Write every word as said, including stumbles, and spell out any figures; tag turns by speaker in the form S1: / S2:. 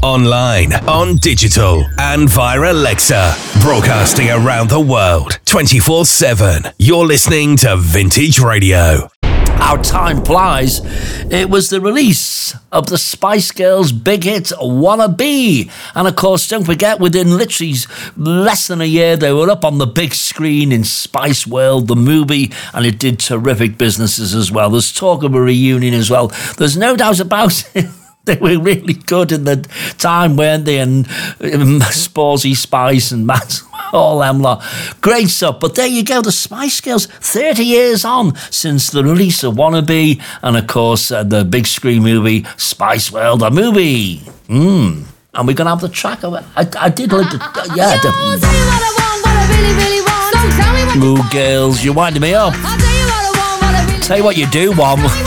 S1: online, on digital, and via Alexa. Broadcasting around the world, twenty-four seven. You're listening to Vintage Radio.
S2: How time flies. It was the release of the Spice Girls' big hit, Wanna Be. And of course, don't forget, within literally less than a year, they were up on the big screen in Spice World, the movie, and it did terrific businesses as well. There's talk of a reunion as well. There's no doubt about it. They were really good in the time, weren't they? And um, Sporsy Spice and Matt, all them lot. Great stuff. But there you go, the Spice Girls, thirty years on since the release of Wanna Be. And of course, uh, the big screen movie, Spice World, a movie. Mm. And we're going to have the track of it. I, I did like the... Uh, yeah. The,
S3: I'll tell you what I want, what I really, really want. So tell me what
S2: ooh, girls, you're winding me up.
S3: I'll tell you what I want, what I really
S2: Tell you what you do want.